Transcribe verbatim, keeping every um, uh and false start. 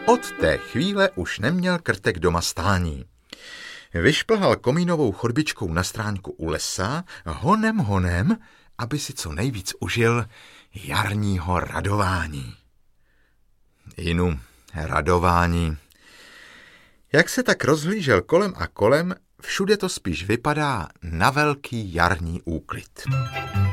Od té chvíle už neměl Krtek doma stání. Vyšplhal komínovou chodbičkou na stráňku u lesa, honem honem, aby si co nejvíc užil jarního radování. Inu, radování. Jak se tak rozhlížel kolem a kolem, všude to spíš vypadá na velký jarní úklid.